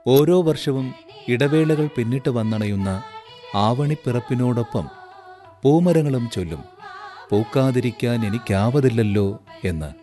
ഓരോ വർഷവും ഇടവേളകൾ പിന്നിട്ട് വന്നണയുന്ന ആവണിപ്പിറപ്പിനോടൊപ്പം പൂമരങ്ങളും ചൊല്ലും പൂക്കാതിരിക്കാൻ എനിക്കാവതില്ലല്ലോ എന്ന്.